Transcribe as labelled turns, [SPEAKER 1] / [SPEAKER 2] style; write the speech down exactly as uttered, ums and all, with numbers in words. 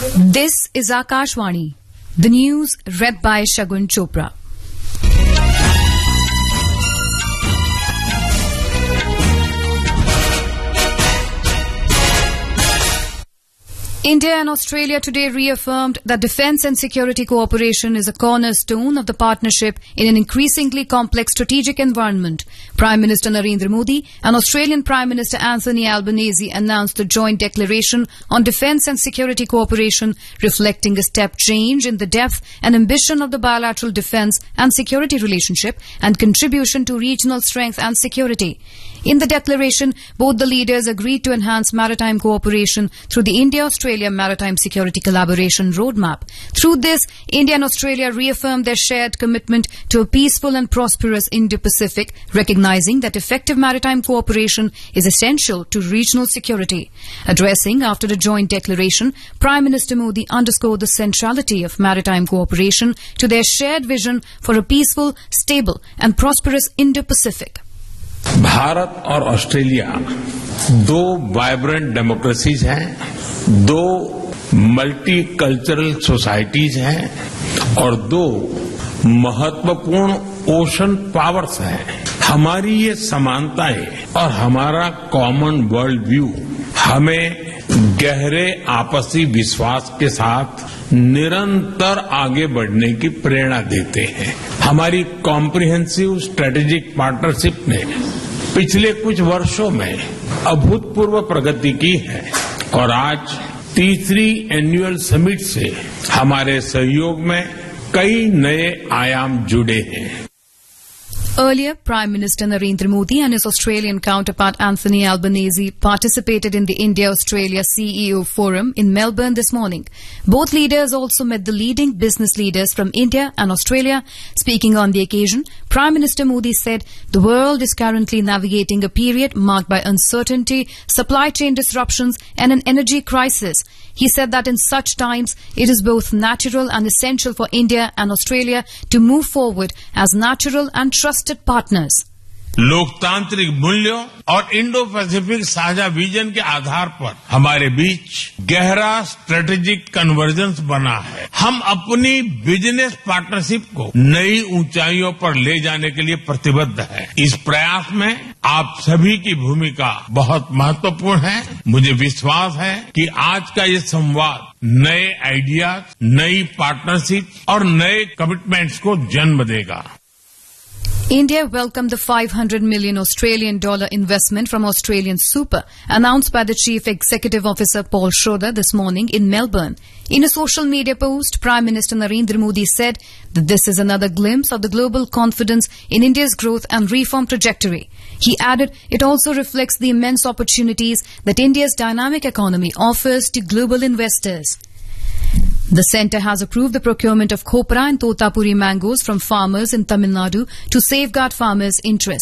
[SPEAKER 1] This is Akashvani. The news read by Shagun Chopra. India and Australia today reaffirmed that defence and security cooperation is a cornerstone of the partnership in an increasingly complex strategic environment. Prime Minister Narendra Modi and Australian Prime Minister Anthony Albanese announced the joint declaration on defence and security cooperation, reflecting a step change in the depth and ambition of the bilateral defence and security relationship and contribution to regional strength and security. In the declaration, both the leaders agreed to enhance maritime cooperation through the India-Australia Maritime Security Collaboration Roadmap. Through this, India and Australia reaffirmed their shared commitment to a peaceful and prosperous Indo-Pacific, recognizing that effective maritime cooperation is essential to regional security. Addressing after the joint declaration, Prime Minister Modi underscored the centrality of maritime cooperation to their shared vision for a peaceful, stable and prosperous Indo-Pacific.
[SPEAKER 2] Bharat और Australia दो vibrant democracies हैं, दो multi cultural societies हैं और दो महत्वपूर्ण ocean powers हैं। हमारी ये समानताएं और हमारा कॉमन वर्ल्ड व्यू हमें गहरे आपसी विश्वास के साथ निरंतर आगे बढ़ने की प्रेरणा देते हैं। हमारी कॉम्प्रिहेंसिव स्ट्रेटेजिक पार्टनरशिप ने पिछले कुछ वर्षों में अभूतपूर्व प्रगति की है और आज तीसरी एनुअल समिट से हमारे सहयोग में कई नए आयाम जुड़े हैं।
[SPEAKER 1] Earlier, Prime Minister Narendra Modi and his Australian counterpart Anthony Albanese participated in the India-Australia C E O Forum in Melbourne this morning. Both leaders also met the leading business leaders from India and Australia. Speaking on the occasion, Prime Minister Modi said the world is currently navigating a period marked by uncertainty, supply chain disruptions and an energy crisis. He said that in such times, it is both natural and essential for India and Australia to move forward as natural and trusted partners.
[SPEAKER 2] लोकतांत्रिक मूल्यों और Indo Pacific साझा vision के आधार पर हमारे बीच गहरा strategic convergence बना है। हम अपनी बिजनेस पार्टनरशिप को नई ऊंचाइयों पर ले जाने के लिए प्रतिबद्ध हैं। इस प्रयास में आप सभी की भूमिका बहुत महत्वपूर्ण है। मुझे विश्वास है कि आज का ये संवाद नए आइडियाज, नई पार्टनरशिप और नए कमिटमेंट्स को जन्म देगा।
[SPEAKER 1] India welcomed the five hundred million Australian dollar investment from Australian Super, announced by the Chief Executive Officer Paul Schroeder this morning in Melbourne. In a social media post, Prime Minister Narendra Modi said that this is another glimpse of the global confidence in India's growth and reform trajectory. He added, it also reflects the immense opportunities that India's dynamic economy offers to global investors. The centre has approved the procurement of Khopra and Totapuri mangoes from farmers in Tamil Nadu to safeguard farmers' interests.